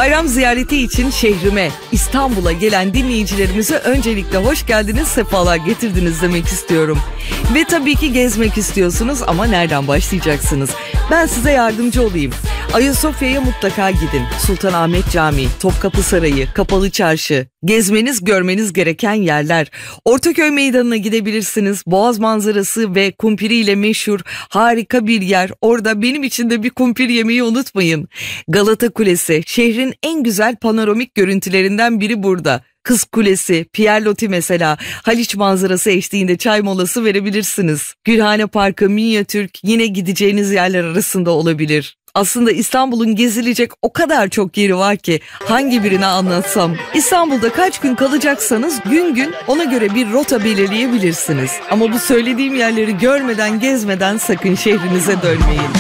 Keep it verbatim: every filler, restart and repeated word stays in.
Bayram ziyareti için şehrime, İstanbul'a gelen dinleyicilerimize öncelikle hoş geldiniz, sefalar getirdiniz demek istiyorum. Ve tabii ki gezmek istiyorsunuz ama nereden başlayacaksınız? Ben size yardımcı olayım. Ayasofya'ya mutlaka gidin. Sultanahmet Camii, Topkapı Sarayı, Kapalı Çarşı, gezmeniz, görmeniz gereken yerler. Ortaköy Meydanı'na gidebilirsiniz. Boğaz manzarası ve kumpiriyle meşhur harika bir yer. Orada benim için de bir kumpir yemeyi unutmayın. Galata Kulesi, şehrin en güzel panoramik görüntülerinden biri burada. Kız Kulesi, Pierre Loti mesela, Haliç manzarası eşliğinde çay molası verebilirsiniz. Gülhane Parkı, Minyatürk yine gideceğiniz yerler arasında olabilir. Aslında İstanbul'un gezilecek o kadar çok yeri var ki hangi birini anlatsam. İstanbul'da kaç gün kalacaksanız gün gün ona göre bir rota belirleyebilirsiniz. Ama bu söylediğim yerleri görmeden, gezmeden sakın şehrinize dönmeyin.